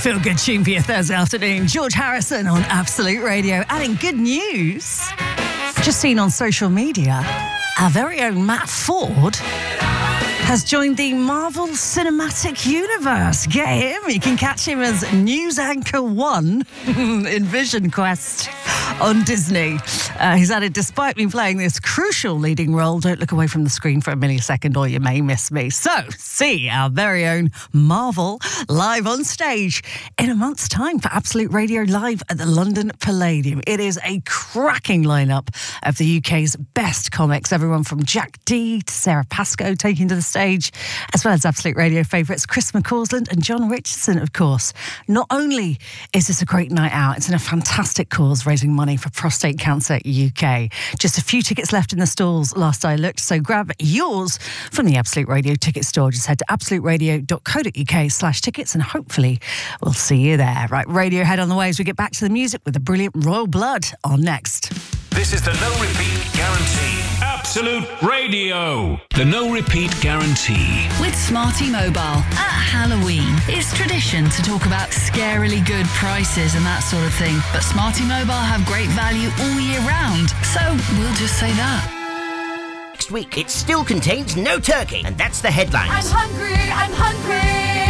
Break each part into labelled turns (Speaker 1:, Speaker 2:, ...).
Speaker 1: Feel good tune for your Thursday afternoon. George Harrison on Absolute Radio. And in good news, just seen on social media, our very own Matt Ford has joined the Marvel Cinematic Universe. Get him. You can catch him as News Anchor 1 in Vision Quest on Disney. He's added, despite me playing this crucial leading role, don't look away from the screen for a millisecond or you may miss me. So, see our very own Marvel live on stage in a month's time for Absolute Radio Live at the London Palladium. It is a cracking lineup of the UK's best comics, everyone from Jack Dee to Sarah Pascoe taking to the stage, as well as Absolute Radio favourites Chris McCausland and John Richardson, of course. Not only is this a great night out, it's in a fantastic cause raising money for Prostate Cancer UK. Just a few tickets left in the stalls last I looked, so grab yours from the Absolute Radio ticket store. Just head to absoluteradio.co.uk/tickets and hopefully we'll see you there. Right, Radiohead on the way as we get back to the music with the brilliant Royal Blood on next.
Speaker 2: This is the No Repeat Guarantee. Absolute Radio. The No Repeat Guarantee.
Speaker 3: With Smarty Mobile. At Halloween, it's tradition to talk about scarily good prices and that sort of thing. But Smarty Mobile have great value all year round. So we'll just say that.
Speaker 4: Next week, it still contains no turkey. And that's the headlines.
Speaker 5: I'm hungry.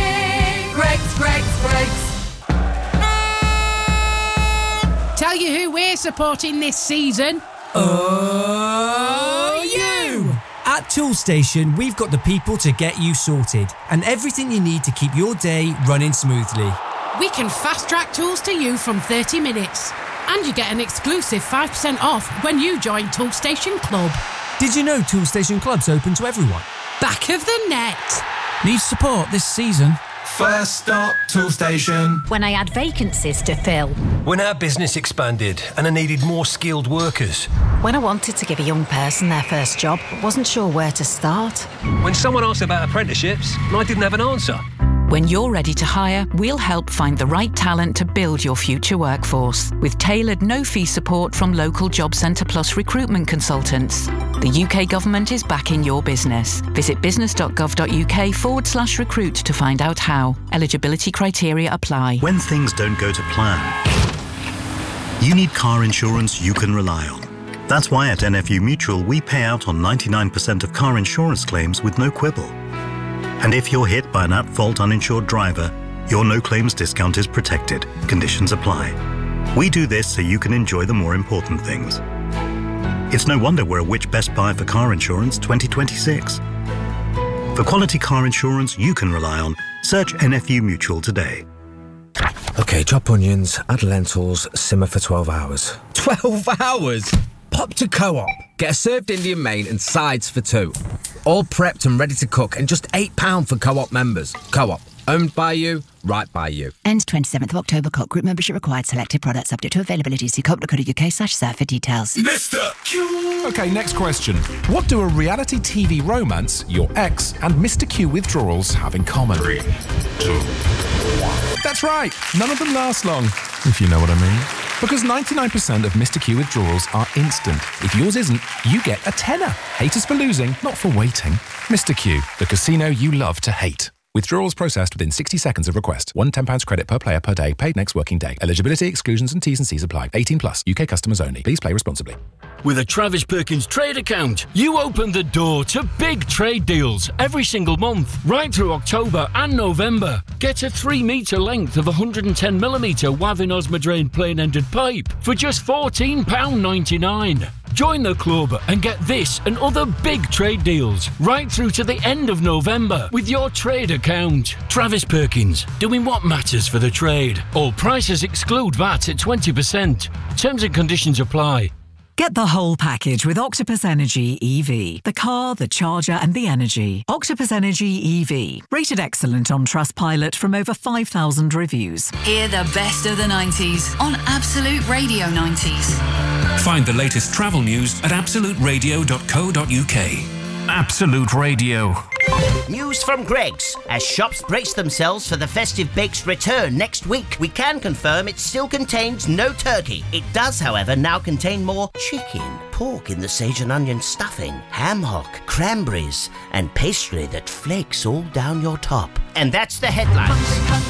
Speaker 5: Greggs.
Speaker 6: Tell you who we're supporting this season. You!
Speaker 7: At Toolstation, we've got the people to get you sorted and everything you need to keep your day running smoothly.
Speaker 6: We can fast-track tools to you from 30 minutes. And you get an exclusive 5% off when you join Toolstation Club.
Speaker 7: Did you know Toolstation Club's open to everyone?
Speaker 6: Back of the net.
Speaker 7: Need support this season?
Speaker 8: First stop, Toolstation.
Speaker 9: When I had vacancies to fill.
Speaker 10: When our business expanded and I needed more skilled workers.
Speaker 9: When I wanted to give a young person their first job, but wasn't sure where to start.
Speaker 10: When someone asked about apprenticeships and I didn't have an answer.
Speaker 11: When you're ready to hire, we'll help find the right talent to build your future workforce with tailored no-fee support from local Job Centre Plus recruitment consultants. The UK government is backing your business. Visit business.gov.uk/recruit to find out how. Eligibility criteria apply.
Speaker 12: When things don't go to plan, you need car insurance you can rely on. That's why at NFU Mutual we pay out on 99% of car insurance claims with no quibble. And if you're hit by an at-fault uninsured driver, your no-claims discount is protected. Conditions apply. We do this so you can enjoy the more important things. It's no wonder we're a Which Best Buy for Car Insurance 2026. For quality car insurance you can rely on, search NFU Mutual today.
Speaker 13: OK, chop onions, add lentils, simmer for 12 hours.
Speaker 14: 12 hours? Pop to Co-op. Get a served Indian main and sides for £2. All prepped and ready to cook and just £8 for Co-op members. Co-op. Owned by you, right by you.
Speaker 15: Ends 27th of October. Co-op group membership required. Selected products subject to availability. See co-op.co.uk/serve for details.
Speaker 8: Mr. Q.
Speaker 16: OK, next question. What do a reality TV romance, your ex, and Mr. Q withdrawals have in common?
Speaker 8: 3, 2, 1.
Speaker 16: That's right. None of them last long, if you know what I mean. Because 99% of Mr. Q withdrawals are instant. If yours isn't, you get a tenner. Hate us for losing, not for waiting. Mr. Q, the casino you love to hate. Withdrawals processed within 60 seconds of request. One £10 credit per player per day, paid next working day. Eligibility, exclusions and T's and C's apply. 18 plus. UK customers only. Please play responsibly.
Speaker 17: With a Travis Perkins trade account, you open the door to big trade deals every single month, right through October and November. Get a 3-metre length of 110mm Wavin Osmodrain plain-ended pipe for just £14.99. Join the club and get this and other big trade deals right through to the end of November with your trade account. Travis Perkins, doing what matters for the trade. All prices exclude VAT at 20%. Terms and conditions apply.
Speaker 18: Get the whole package with Octopus Energy EV. The car, the charger and the energy. Octopus Energy EV. Rated excellent on Trustpilot from over 5,000 reviews.
Speaker 3: Hear the best of the 90s on Absolute Radio 90s.
Speaker 2: Find the latest travel news at absoluteradio.co.uk. Absolute Radio.
Speaker 4: News from Greggs. As shops brace themselves for the festive bake's return next week, we can confirm it still contains no turkey. It does, however, now contain more chicken, pork in the sage and onion stuffing, ham hock, cranberries, and pastry that flakes all down your top. And that's the headlines.